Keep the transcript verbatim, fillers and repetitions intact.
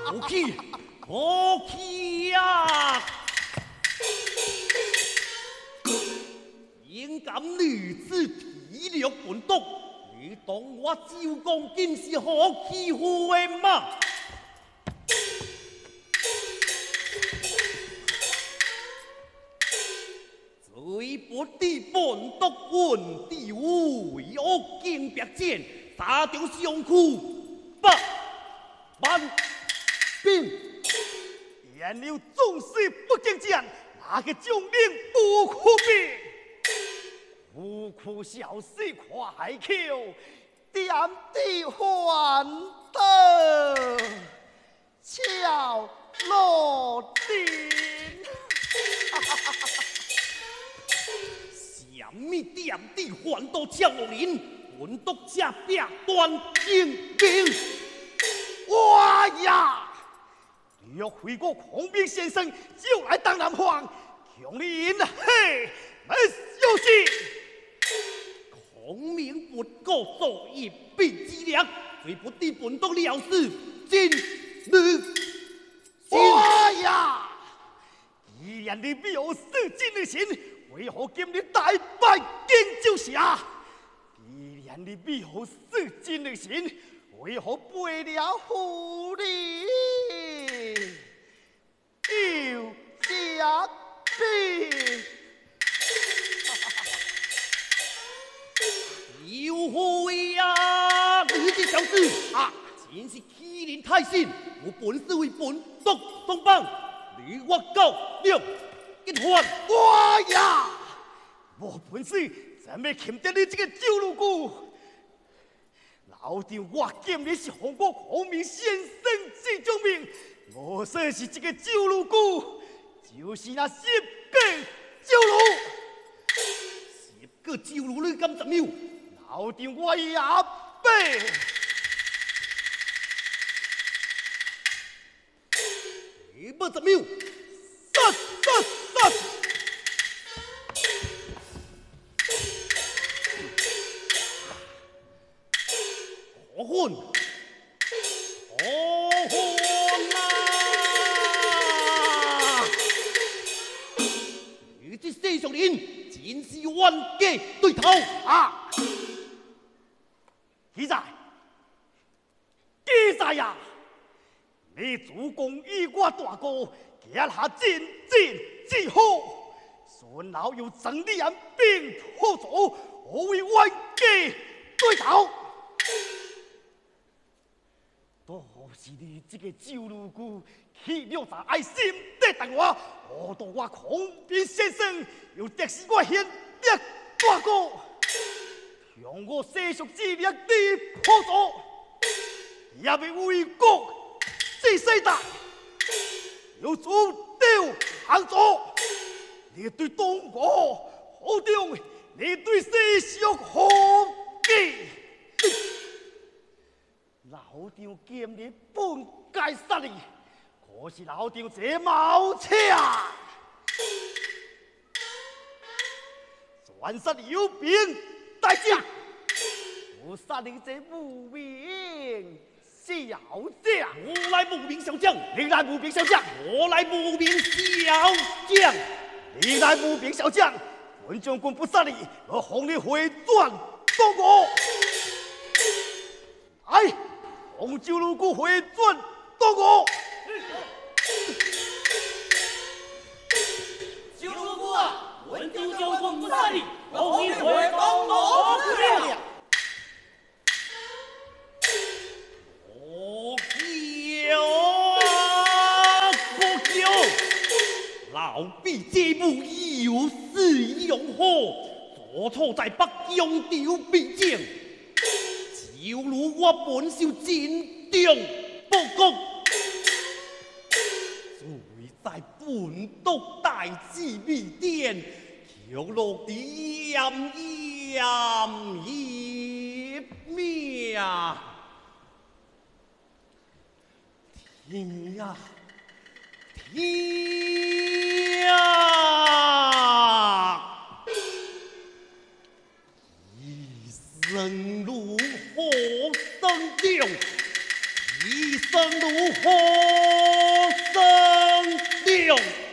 不气，不气呀！竟敢如此体力笨拙，你当我周公瑾是好欺负的吗？最不知笨拙混地为恶经别战，沙场上苦百万兵， 言了总是不敬战，哪个将领不苦命？苦苦小事快口，点地还得俏落定。 什么点地还到俏落林？本督这边断英兵。 哇呀！若回过孔明先生就来当南皇，强你赢嘿，没有戏。 孔明不过做一臂之力，最不知本督了事，今日哇呀！既然你没有死尽的心，为何今日大败荆州下？既然你没有死尽的心，为何背了狐狸又下兵？ 有悔呀！你这小子啊，真是欺人太甚！有本事为本督松绑，你我够了一团！ 哇呀！我本事怎么欠得你这个九路姑？老弟，我今日是红过孔明先生之救命，我说是这个九路姑，就是那十个九路。 十个九路你敢怎么？ 老弟，我也背。 你不怎么？ 杀杀杀！ 何混？何混啊！你这四小人真是冤家对头啊！记在，记在呀！你主公与我大哥结下真正之好，孙老有整理人并合作，我为冤家对头。都是你这个九路姑，气了在爱心得等我，我到我孔明先生，又得是我贤弟大哥，向我世俗之力的合作，也要为国之世代，有主调行作。你对东国好重，你对世俗好记。老丈今日本该杀你，可是老丈这毛车，全杀有兵代将，不杀你这无名小将。 我来无名小将， 你来无名小将， 我来无名小将， 你来无名小将。文将军不杀你，我哄你回转东国。来。红九路姑回转东国。 九路姑啊，文州将军不杀你，我你回东国不了。 我叫啊，我叫！老毕这幕有恃用火，坐错在北疆丢边疆。就如我本就真正不公，罪在本督大智未典，却落地炎炎一命。天呀，天呀！一生如火生亮，一生如火。 将。